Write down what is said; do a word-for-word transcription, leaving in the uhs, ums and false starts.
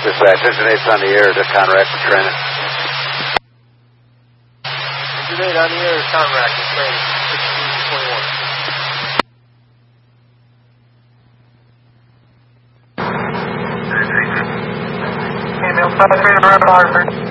Dispatch, Engine eight's on the air, to Conrack for training. Engine eight on the air, Conrack for training, sixteen twenty-one. Email five three to Red Harvard.